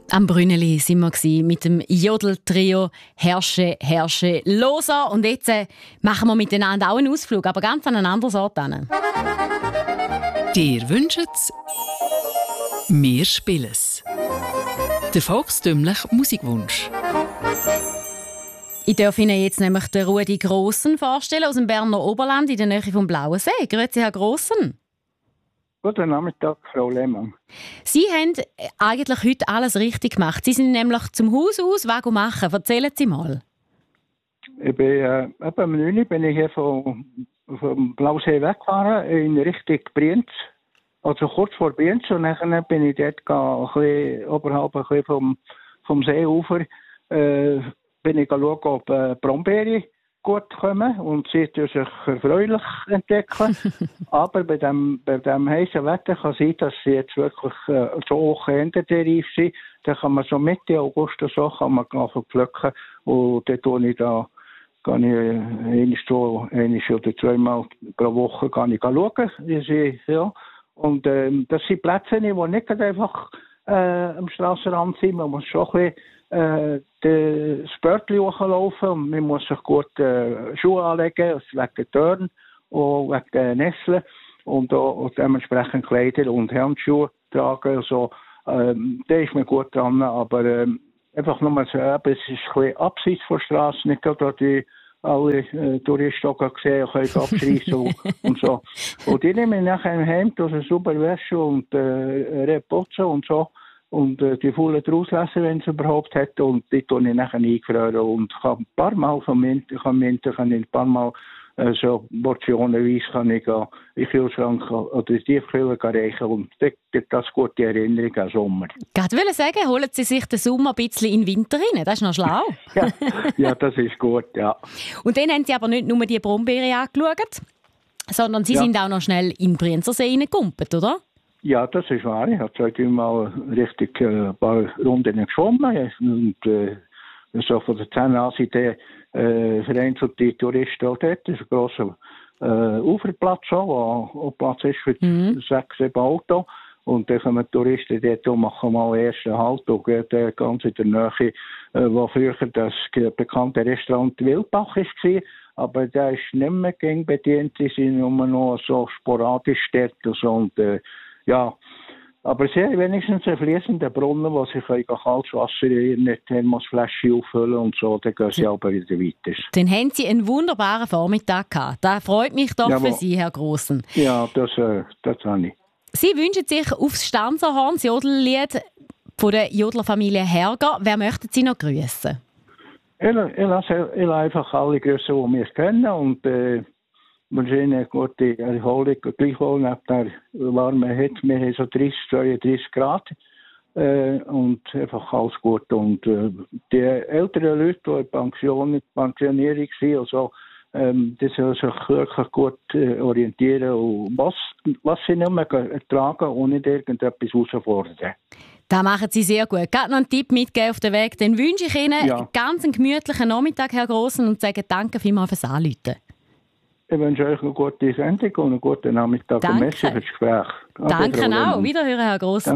Am Brünneli sind wir mit dem Jodeltrio «Herrsche, Herrsche, Losa». Und jetzt machen wir miteinander auch einen Ausflug, aber ganz an einen anderen Ort hin. Dir wünschet's, wir spielen's. Der volkstümliche Musikwunsch. Ich darf Ihnen jetzt nämlich den Rudi Grossen vorstellen aus dem Berner Oberland in der Nähe vom Blauen See. Grüezi, Herr Grossen. Guten Nachmittag, Frau Lehmann. Sie haben eigentlich heute alles richtig gemacht. Sie sind nämlich zum Haus aus machen. Erzählen Sie mal. Ich bin am 9 bin ich hier vom Blausee weggefahren in Richtung Brienz. Also kurz vor Brienz. Und dann bin ich dort oberhalb ein bisschen vom Seeufer bin ich schauen, ob Brombeere gut kommen und sie sich erfreulich entdecken. Aber bei dem heißen Wetter kann es sein, dass sie jetzt wirklich so hoch endenreif sind. Dann kann man so Mitte August so kann man pflücken. Und dann gehe ich einmal oder zweimal pro Woche schauen, wie sie, ja. Und das sind Plätze, die nicht einfach am Strassenrand sind. Man muss schon ein bisschen das Börtchen hochlaufen und man muss sich gut Schuhe anlegen, wegen der Türen und wegen der Nesseln und dementsprechend Kleider und Handschuhe tragen. Also, da ist man gut dran, aber einfach nur so, es ist ein bisschen abseits von der Straße, nicht gerade die alle Touristen gesehen können abschreissen und so. Und die nehmen nachher im Hemd, also super Wäsche und Reputzen und so. Und die Fullen rauslassen, wenn es überhaupt hat. Und die tue ich nachher eingefroren. Und ich kann ein paar Mal vom Winter, ein paar Mal so portionenweise kann ich in den Kühlschrank oder die Tiefkühle reichen. Und das gibt gute Erinnerung an Sommer. Ich wollte sagen, holen Sie sich den Sommer ein bisschen in den Winter rein. Das ist noch schlau. ja, das ist gut, ja. Und dann haben Sie aber nicht nur die Brombeere angeschaut, sondern Sie sind auch noch schnell in den Brienzersee reingekumpelt, oder? Ja, das ist wahr. Ich habe 2-3 Mal richtig ein paar Runden geschwommen. Und so von der 10 an sind die vereinzelte Touristen auch dort. Das ist ein grosser Uferplatz, wo Platz ist für 6-7 Autos. Und dann kommen die Touristen dort und machen mal einen ersten Halt und gehen ganz in der Nähe, wo früher das bekannte Restaurant Wildbach war. Aber der ist nicht mehr gegen bedient. Die sind nur noch so sporadisch dort. Und ja, aber sie haben wenigstens einen fließenden Brunnen, wo sie kaltes Wasser in eine Thermosflasche auffüllen und so, dann gehen sie aber wieder weiter. Dann haben Sie einen wunderbaren Vormittag gehabt. Das freut mich doch für Sie, Herr Grossen. Ja, das habe ich. Sie wünschen sich aufs Stanzerhorn das Jodellied von der Jodlerfamilie Herger. Wer möchten Sie noch grüßen? Ich lasse einfach alle grüßen, die wir kennen und wir eine gute Erholung, gleichwohl nach der warmen Hitze. Wir haben so 30-32 Grad und einfach alles gut. Und die älteren Leute, die in Pensionierung sind, also, die sollen sich wirklich gut orientieren und was sie nicht mehr ertragen und nicht irgendetwas herausfordern. Das machen Sie sehr gut. Gerade noch einen Tipp mitgeben auf den Weg. Dann wünsche ich Ihnen einen ganz gemütlichen Nachmittag, Herr Grossen, und sage danke vielmals fürs Anrufen. Ich wünsche euch eine gute Sendung und einen guten Nachmittag. Danke. Und merci für das Gespräch. Danke auch. Wiederhören, Herr Grossen.